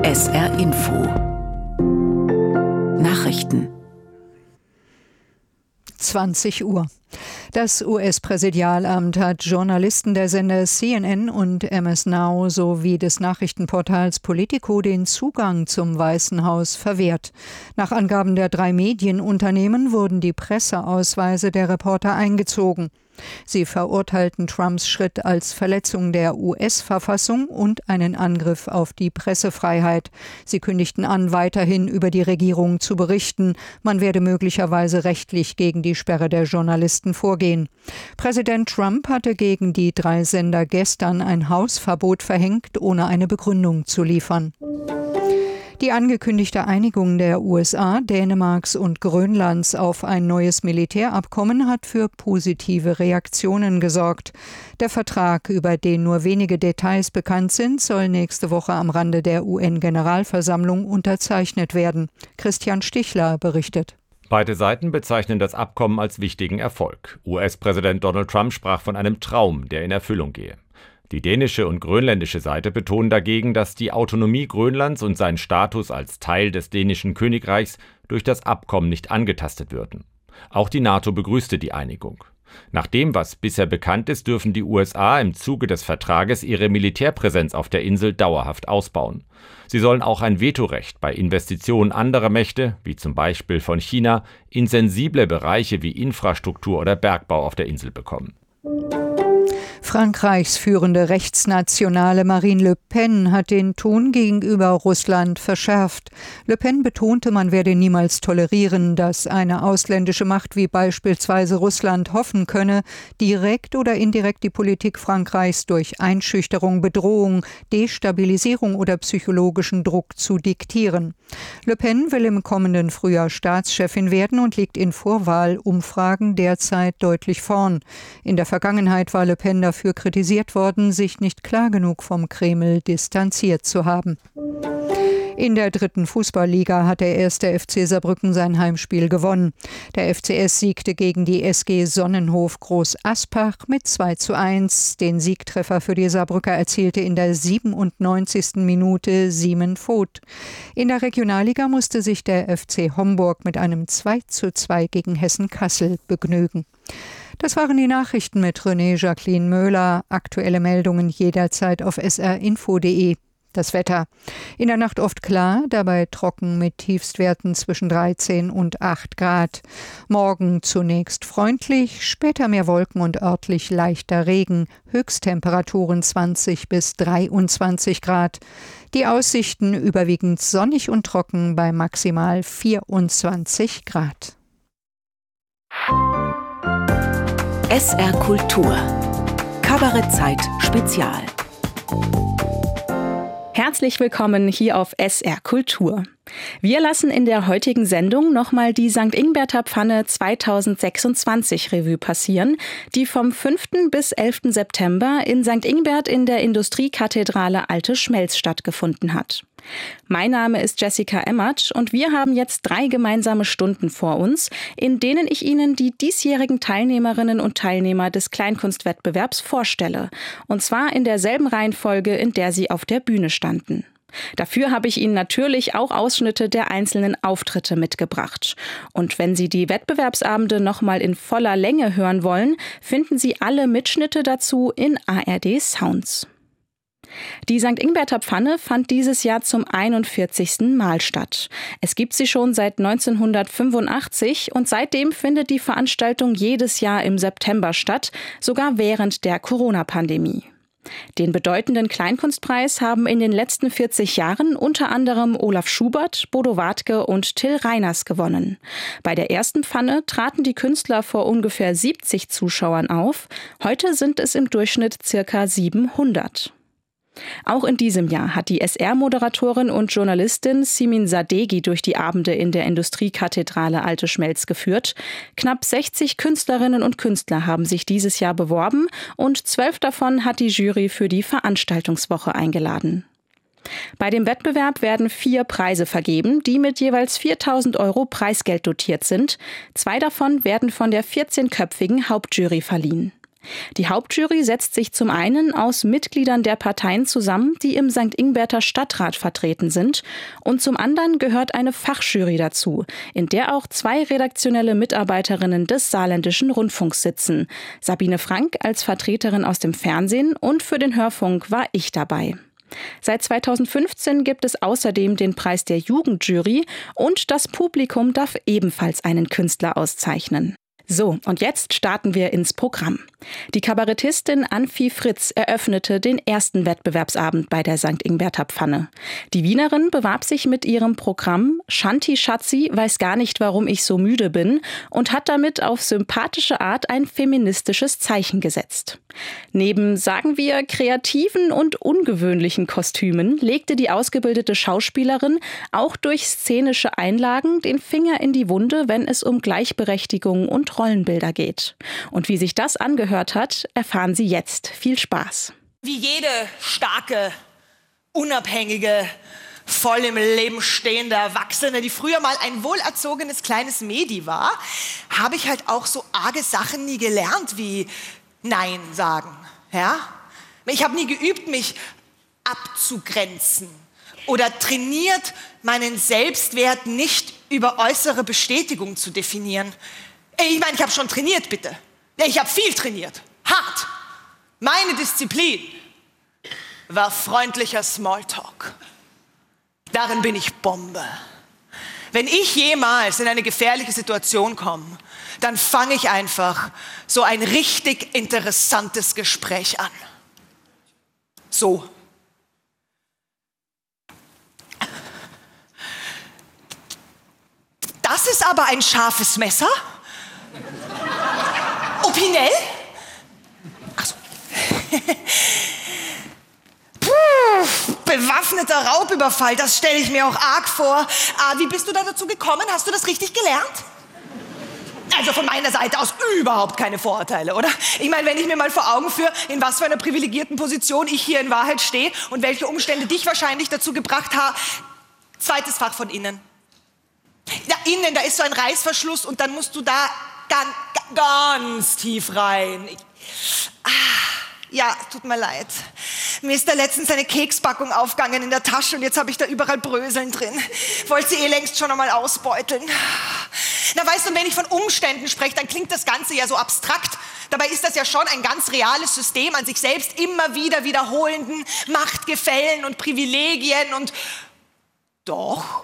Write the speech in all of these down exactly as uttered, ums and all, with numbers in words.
S R Info Nachrichten zwanzig Uhr. Das U S-Präsidialamt hat Journalisten der Sender C N N und M S Now sowie des Nachrichtenportals Politico den Zugang zum Weißen Haus verwehrt. Nach Angaben der drei Medienunternehmen wurden die Presseausweise der Reporter eingezogen. Sie verurteilten Trumps Schritt als Verletzung der U S-Verfassung und einen Angriff auf die Pressefreiheit. Sie kündigten an, weiterhin über die Regierung zu berichten. Man werde möglicherweise rechtlich gegen die Sperre der Journalisten vorgehen. Präsident Trump hatte gegen die drei Sender gestern ein Hausverbot verhängt, ohne eine Begründung zu liefern. Die angekündigte Einigung der U S A, Dänemarks und Grönlands auf ein neues Militärabkommen hat für positive Reaktionen gesorgt. Der Vertrag, über den nur wenige Details bekannt sind, soll nächste Woche am Rande der U N-Generalversammlung unterzeichnet werden. Christian Stichler berichtet. Beide Seiten bezeichnen das Abkommen als wichtigen Erfolg. U S-Präsident Donald Trump sprach von einem Traum, der in Erfüllung gehe. Die dänische und grönländische Seite betonen dagegen, dass die Autonomie Grönlands und sein Status als Teil des dänischen Königreichs durch das Abkommen nicht angetastet würden. Auch die NATO begrüßte die Einigung. Nach dem, was bisher bekannt ist, dürfen die U S A im Zuge des Vertrages ihre Militärpräsenz auf der Insel dauerhaft ausbauen. Sie sollen auch ein Vetorecht bei Investitionen anderer Mächte, wie zum Beispiel von China, in sensible Bereiche wie Infrastruktur oder Bergbau auf der Insel bekommen. Frankreichs führende Rechtsnationale Marine Le Pen hat den Ton gegenüber Russland verschärft. Le Pen betonte, man werde niemals tolerieren, dass eine ausländische Macht wie beispielsweise Russland hoffen könne, direkt oder indirekt die Politik Frankreichs durch Einschüchterung, Bedrohung, Destabilisierung oder psychologischen Druck zu diktieren. Le Pen will im kommenden Frühjahr Staatschefin werden und liegt in Vorwahlumfragen derzeit deutlich vorn. In der Vergangenheit war Le Pen dafür kritisiert worden, sich nicht klar genug vom Kreml distanziert zu haben. In der dritten Fußballliga hat der erste F C Saarbrücken sein Heimspiel gewonnen. Der F C S siegte gegen die S G Sonnenhof Groß Aspach mit zwei zu eins. Den Siegtreffer für die Saarbrücker erzielte in der siebenundneunzigsten Minute Simon Voth. In der Regionalliga musste sich der F C Homburg mit einem zwei zu zwei gegen Hessen Kassel begnügen. Das waren die Nachrichten mit René Jacqueline Möhler. Aktuelle Meldungen jederzeit auf s r info punkt d e. Das Wetter. In der Nacht oft klar, dabei trocken mit Tiefstwerten zwischen dreizehn und acht Grad. Morgen zunächst freundlich, später mehr Wolken und örtlich leichter Regen. Höchsttemperaturen zwanzig bis dreiundzwanzig Grad. Die Aussichten überwiegend sonnig und trocken bei maximal vierundzwanzig Grad. S R Kultur Kabarettzeit Spezial. Herzlich willkommen hier auf S R Kultur. Wir lassen in der heutigen Sendung nochmal die Sankt Ingbärter Pfanne zweitausendsechsundzwanzig Revue passieren, die vom fünften bis elften September in Sankt Ingbert in der Industriekathedrale Alte Schmelz stattgefunden hat. Mein Name ist Jessica Emmert und wir haben jetzt drei gemeinsame Stunden vor uns, in denen ich Ihnen die diesjährigen Teilnehmerinnen und Teilnehmer des Kleinkunstwettbewerbs vorstelle. Und zwar in derselben Reihenfolge, in der sie auf der Bühne standen. Dafür habe ich Ihnen natürlich auch Ausschnitte der einzelnen Auftritte mitgebracht. Und wenn Sie die Wettbewerbsabende nochmal in voller Länge hören wollen, finden Sie alle Mitschnitte dazu in A R D Sounds. Die Sankt Ingbärter Pfanne fand dieses Jahr zum einundvierzigsten Mal statt. Es gibt sie schon seit neunzehnhundertfünfundachtzig und seitdem findet die Veranstaltung jedes Jahr im September statt, sogar während der Corona-Pandemie. Den bedeutenden Kleinkunstpreis haben in den letzten vierzig Jahren unter anderem Olaf Schubert, Bodo Wartke und Till Reiners gewonnen. Bei der ersten Pfanne traten die Künstler vor ungefähr siebzig Zuschauern auf. Heute sind es im Durchschnitt circa siebenhundert. Auch in diesem Jahr hat die S R-Moderatorin und Journalistin Simin Sadeghi durch die Abende in der Industriekathedrale Alte Schmelz geführt. Knapp sechzig Künstlerinnen und Künstler haben sich dieses Jahr beworben und zwölf davon hat die Jury für die Veranstaltungswoche eingeladen. Bei dem Wettbewerb werden vier Preise vergeben, die mit jeweils viertausend Euro Preisgeld dotiert sind. Zwei davon werden von der vierzehnköpfigen Hauptjury verliehen. Die Hauptjury setzt sich zum einen aus Mitgliedern der Parteien zusammen, die im Sankt Ingberter Stadtrat vertreten sind, und zum anderen gehört eine Fachjury dazu, in der auch zwei redaktionelle Mitarbeiterinnen des Saarländischen Rundfunks sitzen. Sabine Frank als Vertreterin aus dem Fernsehen und für den Hörfunk war ich dabei. Seit zweitausendfünfzehn gibt es außerdem den Preis der Jugendjury und das Publikum darf ebenfalls einen Künstler auszeichnen. So, und jetzt starten wir ins Programm. Die Kabarettistin Anfi Fritz eröffnete den ersten Wettbewerbsabend bei der Sankt Ingberter Pfanne. Die Wienerin bewarb sich mit ihrem Programm Shanti Schatzi weiß gar nicht, warum ich so müde bin und hat damit auf sympathische Art ein feministisches Zeichen gesetzt. Neben, sagen wir, kreativen und ungewöhnlichen Kostümen legte die ausgebildete Schauspielerin auch durch szenische Einlagen den Finger in die Wunde, wenn es um Gleichberechtigung und Rollenbilder geht. Und wie sich das angehört hat, erfahren Sie jetzt. Viel Spaß. Wie jede starke, unabhängige, voll im Leben stehende Erwachsene, die früher mal ein wohlerzogenes kleines Mädi war, habe ich halt auch so arge Sachen nie gelernt wie Nein sagen. Ja? Ich habe nie geübt, mich abzugrenzen oder trainiert, meinen Selbstwert nicht über äußere Bestätigung zu definieren. Ich meine, ich habe schon trainiert, bitte. Ich habe viel trainiert. Hart. Meine Disziplin war freundlicher Smalltalk. Darin bin ich Bombe. Wenn ich jemals in eine gefährliche Situation komme, dann fange ich einfach so ein richtig interessantes Gespräch an. So. Das ist aber ein scharfes Messer. Opinel? Ach so. Puh, bewaffneter Raubüberfall, das stelle ich mir auch arg vor. Ah, wie bist du da dazu gekommen? Hast du das richtig gelernt? Also von meiner Seite aus überhaupt keine Vorurteile, oder? Ich meine, wenn ich mir mal vor Augen führe, in was für einer privilegierten Position ich hier in Wahrheit stehe und welche Umstände dich wahrscheinlich dazu gebracht haben. Zweites Fach von innen. Da innen, da ist so ein Reißverschluss und dann musst du da ganz, ganz tief rein. Ich, ah, ja, tut mir leid. Mir ist da letztens eine Kekspackung aufgegangen in der Tasche und jetzt habe ich da überall Bröseln drin. Wollte sie eh längst schon einmal ausbeuteln. Na, weißt du, wenn ich von Umständen spreche, dann klingt das Ganze ja so abstrakt. Dabei ist das ja schon ein ganz reales System an sich selbst immer wieder wiederholenden Machtgefällen und Privilegien und doch...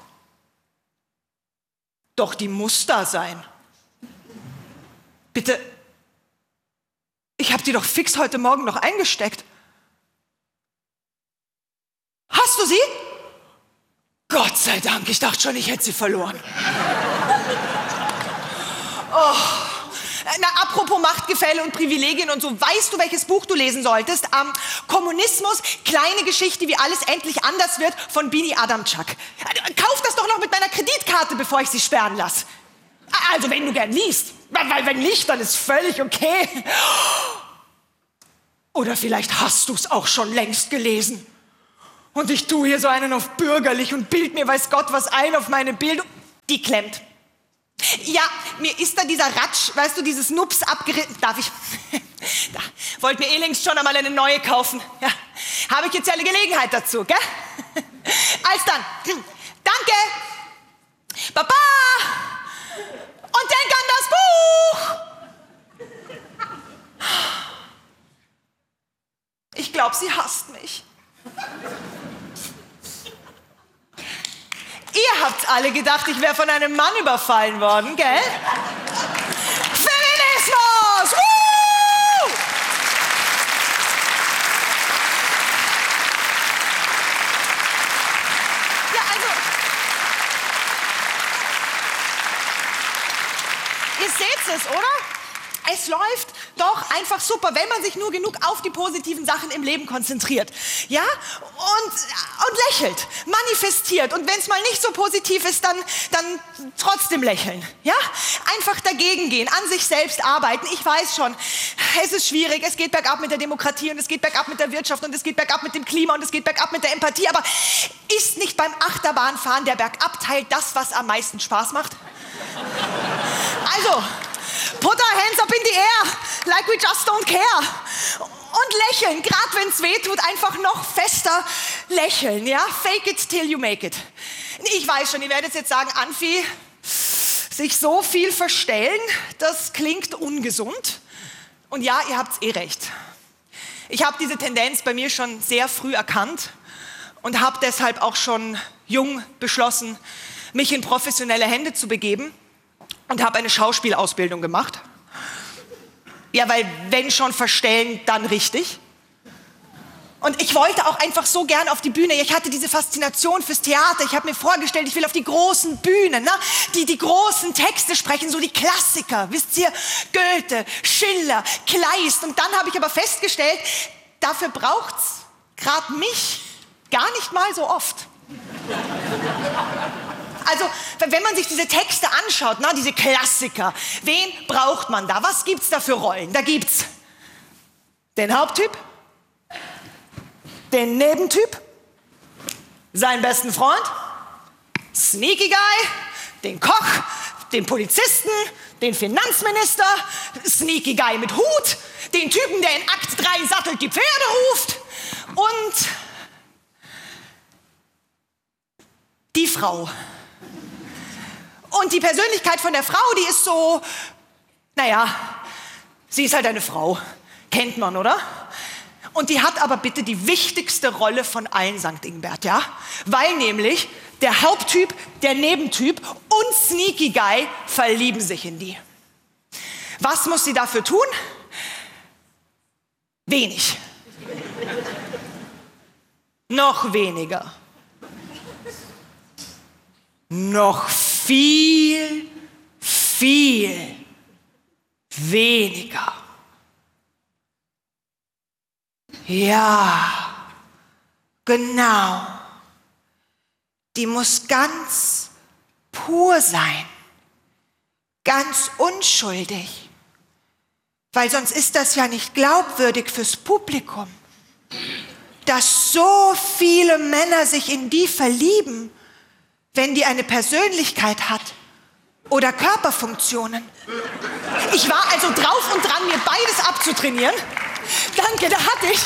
Doch, die muss da sein. Bitte, ich habe die doch fix heute Morgen noch eingesteckt. Hast du sie? Gott sei Dank, ich dachte schon, ich hätte sie verloren. Oh. Na, apropos Machtgefälle und Privilegien und so, weißt du, welches Buch du lesen solltest? Ähm, Kommunismus, kleine Geschichte, wie alles endlich anders wird, von Bini Adamczak. Kauf das doch noch mit meiner Kreditkarte, bevor ich sie sperren lasse. Also, wenn du gern liest. Weil, wenn nicht, dann ist völlig okay. Oder vielleicht hast du es auch schon längst gelesen. Und ich tue hier so einen auf bürgerlich und bild mir weiß Gott was ein auf meine Bildung. Die klemmt. Ja, mir ist da dieser Ratsch, weißt du, dieses Nups abgeritten. Darf ich? Da, wollt mir eh längst schon einmal eine neue kaufen. Ja, habe ich jetzt ja eine Gelegenheit dazu, gell? Als dann. Danke. Baba. Und denk an das Buch. Ich glaube, sie hasst mich. Ihr habt alle gedacht, ich wäre von einem Mann überfallen worden, gell? Feminismus! Woo! Ja, also... Ihr seht es, oder? Es läuft doch einfach super, wenn man sich nur genug auf die positiven Sachen im Leben konzentriert. Ja? Und, und lächelt, manifestiert. Und wenn es mal nicht so positiv ist, dann, dann trotzdem lächeln. Ja? Einfach dagegen gehen, an sich selbst arbeiten. Ich weiß schon, es ist schwierig. Es geht bergab mit der Demokratie und es geht bergab mit der Wirtschaft und es geht bergab mit dem Klima und es geht bergab mit der Empathie. Aber ist nicht beim Achterbahnfahren der Bergabteil das, was am meisten Spaß macht? Also... Put our hands up in the air, like we just don't care. Und lächeln, gerade wenn es weh tut, einfach noch fester lächeln, ja? Fake it till you make it. Ich weiß schon, ihr werdet jetzt sagen, Anfi, sich so viel verstellen, das klingt ungesund. Und ja, ihr habt's eh recht. Ich habe diese Tendenz bei mir schon sehr früh erkannt und habe deshalb auch schon jung beschlossen, mich in professionelle Hände zu begeben und habe eine Schauspielausbildung gemacht. Ja, weil wenn schon verstellen, dann richtig. Und ich wollte auch einfach so gern auf die Bühne. Ich hatte diese Faszination fürs Theater. Ich habe mir vorgestellt, ich will auf die großen Bühnen, ne? die die großen Texte sprechen, so die Klassiker. Wisst ihr, Goethe, Schiller, Kleist. Und dann habe ich aber festgestellt, dafür braucht's gerade mich gar nicht mal so oft. Also, wenn man sich diese Texte anschaut, na, diese Klassiker, wen braucht man da? Was gibt's da für Rollen? Da gibt's den Haupttyp, den Nebentyp, seinen besten Freund, Sneaky Guy, den Koch, den Polizisten, den Finanzminister, Sneaky Guy mit Hut, den Typen, der in Akt drei sattelt die Pferde ruft und die Frau. Und die Persönlichkeit von der Frau, die ist so, naja, sie ist halt eine Frau. Kennt man, oder? Und die hat aber bitte die wichtigste Rolle von allen, Sankt Ingbert, ja? Weil nämlich der Haupttyp, der Nebentyp und Sneaky Guy verlieben sich in die. Was muss sie dafür tun? Wenig. Noch weniger. Noch viel, viel weniger. Ja, genau. Die muss ganz pur sein, ganz unschuldig, weil sonst ist das ja nicht glaubwürdig fürs Publikum, dass so viele Männer sich in die verlieben, wenn die eine Persönlichkeit hat oder Körperfunktionen. Ich war also drauf und dran, mir beides abzutrainieren. Danke, da hatte ich.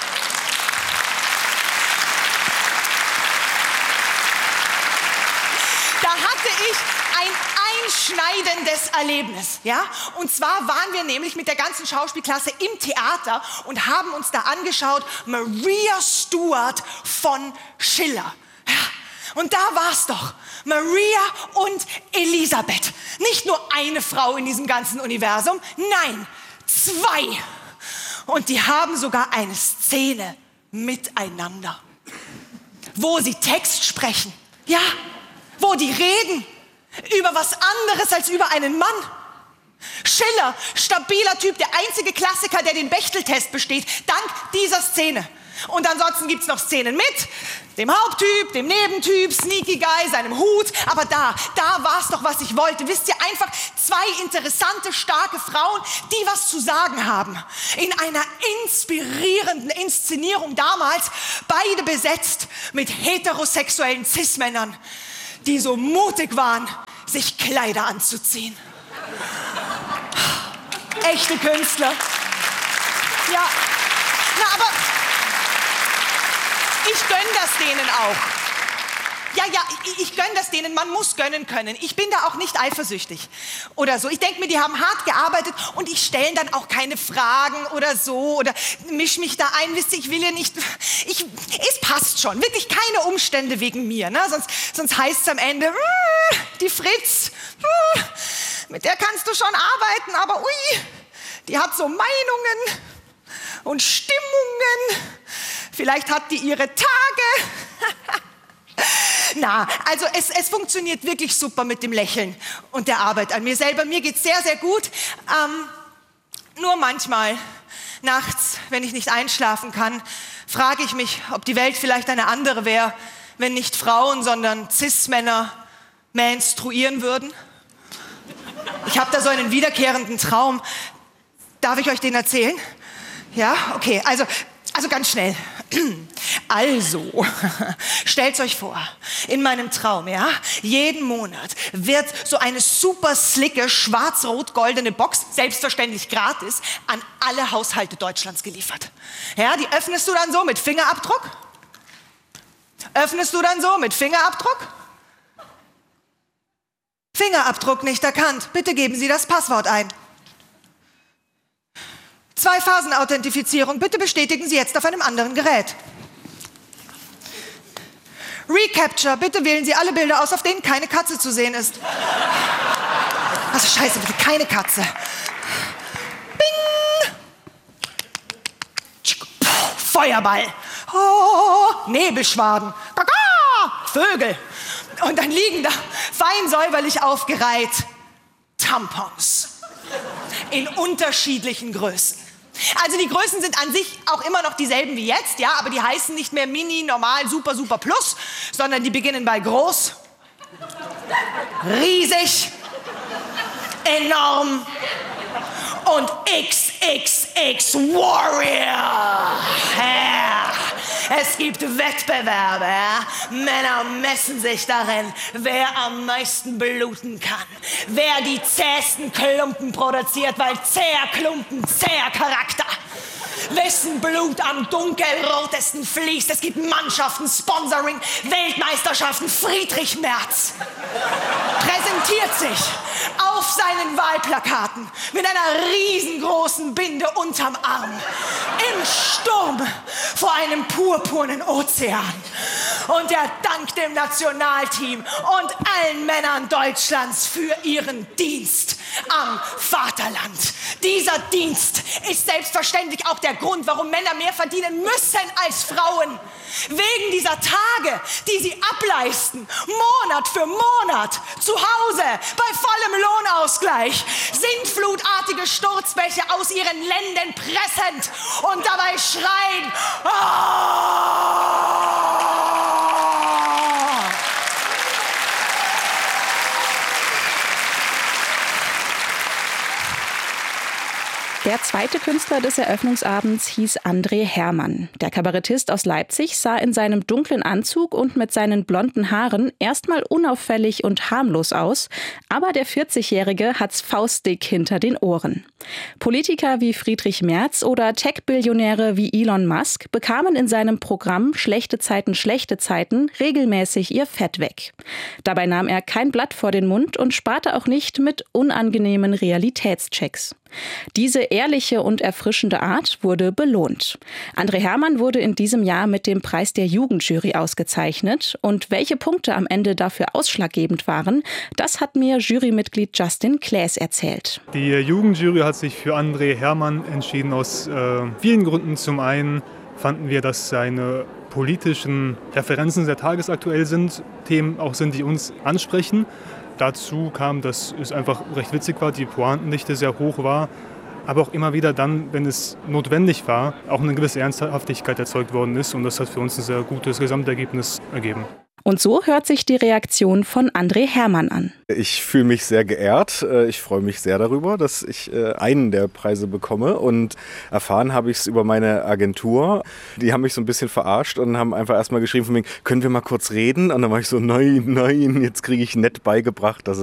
Da hatte ich ein einschneidendes Erlebnis, ja? Und zwar waren wir nämlich mit der ganzen Schauspielklasse im Theater und haben uns da angeschaut Maria Stuart von Schiller. Ja. Und da war's doch, Maria und Elisabeth. Nicht nur eine Frau in diesem ganzen Universum, nein, zwei. Und die haben sogar eine Szene miteinander, wo sie Text sprechen, ja, wo die reden über was anderes als über einen Mann. Schiller, stabiler Typ, der einzige Klassiker, der den Bechteltest besteht, dank dieser Szene. Und ansonsten gibt's noch Szenen mit dem Haupttyp, dem Nebentyp, Sneaky Guy, seinem Hut. Aber da, da war's doch, was ich wollte. Wisst ihr, einfach zwei interessante, starke Frauen, die was zu sagen haben. In einer inspirierenden Inszenierung damals, beide besetzt mit heterosexuellen Cis-Männern, die so mutig waren, sich Kleider anzuziehen. Echte Künstler. Ja, na, aber ich gönn das denen auch. Ja, ja, ich, ich gönn das denen. Man muss gönnen können. Ich bin da auch nicht eifersüchtig oder so. Ich denke mir, die haben hart gearbeitet und ich stelle dann auch keine Fragen oder so oder misch mich da ein. Wisst ihr, ich will ja nicht... Ich, es passt schon. Wirklich keine Umstände wegen mir. Ne? Sonst, sonst heißt es am Ende, die Fritz, mit der kannst du schon arbeiten, aber ui, die hat so Meinungen und Stimmungen. Vielleicht hat die ihre Tage. Na, also es, es funktioniert wirklich super mit dem Lächeln und der Arbeit an mir selber. Mir geht's sehr, sehr gut. Ähm, nur manchmal, nachts, wenn ich nicht einschlafen kann, frage ich mich, ob die Welt vielleicht eine andere wäre, wenn nicht Frauen, sondern Cis-Männer menstruieren würden. Ich habe da so einen wiederkehrenden Traum. Darf ich euch den erzählen? Ja, okay, also, also ganz schnell. Also, stellt's euch vor, in meinem Traum, ja, jeden Monat wird so eine super slicke, schwarz-rot-goldene Box, selbstverständlich gratis, an alle Haushalte Deutschlands geliefert. Ja, die öffnest du dann so mit Fingerabdruck? Öffnest du dann so mit Fingerabdruck? Fingerabdruck nicht erkannt. Bitte geben Sie das Passwort ein. Zwei-Phasen-Authentifizierung. Bitte bestätigen Sie jetzt auf einem anderen Gerät. Recapture. Bitte wählen Sie alle Bilder aus, auf denen keine Katze zu sehen ist. Also scheiße, bitte keine Katze. Bing! Feuerball. Oh, Nebelschwaden. Kaka! Vögel. Und dann liegen da fein säuberlich aufgereiht Tampons. In unterschiedlichen Größen. Also die Größen sind an sich auch immer noch dieselben wie jetzt, ja, aber die heißen nicht mehr Mini, Normal, Super, Super Plus, sondern die beginnen bei groß, riesig, enorm und X X X Warrior. Ja. Es gibt Wettbewerbe, ja? Männer messen sich darin, wer am meisten bluten kann, wer die zähesten Klumpen produziert, weil zäher Klumpen, zäher Charakter. Wessen Blut am dunkelrotesten fließt. Es gibt Mannschaften, Sponsoring, Weltmeisterschaften. Friedrich Merz präsentiert sich auf seinen Wahlplakaten mit einer riesengroßen Binde unterm Arm im Sturm vor einem purpurnen Ozean. Und er dankt dem Nationalteam und allen Männern Deutschlands für ihren Dienst am Vaterland. Dieser Dienst ist selbstverständlich auch der Grund, warum Männer mehr verdienen müssen als Frauen. Wegen dieser Tage, die sie ableisten, Monat für Monat, zu Hause, bei vollem Lohnausgleich, sintflutartige Sturzbäche aus ihren Lenden pressend und dabei schreien, oh! Der zweite Künstler des Eröffnungsabends hieß André Hermann. Der Kabarettist aus Leipzig sah in seinem dunklen Anzug und mit seinen blonden Haaren erstmal unauffällig und harmlos aus, aber der vierzigjährige hat's faustdick hinter den Ohren. Politiker wie Friedrich Merz oder Tech-Billionäre wie Elon Musk bekamen in seinem Programm Schlechte Zeiten, schlechte Zeiten regelmäßig ihr Fett weg. Dabei nahm er kein Blatt vor den Mund und sparte auch nicht mit unangenehmen Realitätschecks. Diese ehrliche und erfrischende Art wurde belohnt. André Hermann wurde in diesem Jahr mit dem Preis der Jugendjury ausgezeichnet. Und welche Punkte am Ende dafür ausschlaggebend waren, das hat mir Jurymitglied Justin Claes erzählt. Die Jugendjury hat sich für André Hermann entschieden aus äh, vielen Gründen. Zum einen fanden wir, dass seine politischen Referenzen sehr tagesaktuell sind, Themen auch sind, die uns ansprechen. Dazu kam, dass es einfach recht witzig war, die Pointendichte sehr hoch war, aber auch immer wieder dann, wenn es notwendig war, auch eine gewisse Ernsthaftigkeit erzeugt worden ist und das hat für uns ein sehr gutes Gesamtergebnis ergeben. Und so hört sich die Reaktion von André Hermann an. Ich fühle mich sehr geehrt. Ich freue mich sehr darüber, dass ich einen der Preise bekomme. Und erfahren habe ich es über meine Agentur. Die haben mich so ein bisschen verarscht und haben einfach erstmal geschrieben von mir, können wir mal kurz reden? Und dann war ich so, nein, nein, jetzt kriege ich nett beigebracht, dass